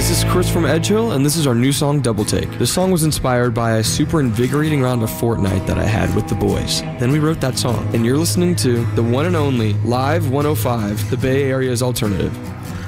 This is Chris from Edgehill, and this is our new song, Double Take. This song was inspired by a super invigorating round of Fortnite that I had with the boys. Then we wrote that song, and you're listening to the one and only Live 105, the Bay Area's alternative.